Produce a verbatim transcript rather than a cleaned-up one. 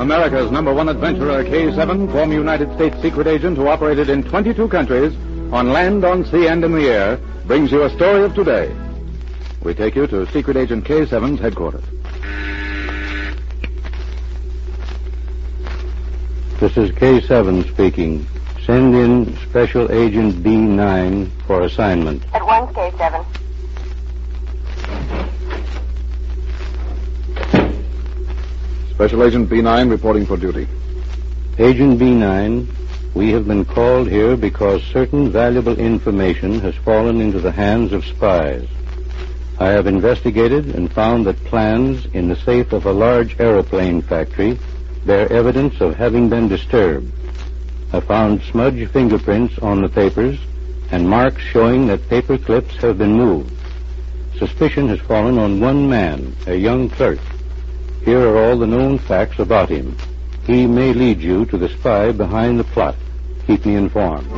America's number one adventurer, K seven, former United States secret agent who operated in twenty-two countries, on land, on sea, and in the air, brings you a story of today. We take you to Secret Agent K seven's headquarters. This is K seven speaking. Send in Special Agent B nine for assignment. At once, K seven. Special Agent B nine reporting for duty. Agent B nine, we have been called here because certain valuable information has fallen into the hands of spies. I have investigated and found that plans in the safe of a large aeroplane factory bear evidence of having been disturbed. I found smudge fingerprints on the papers and marks showing that paper clips have been moved. Suspicion has fallen on one man, a young clerk. Here are all the known facts about him. He may lead you to the spy behind the plot. Keep me informed.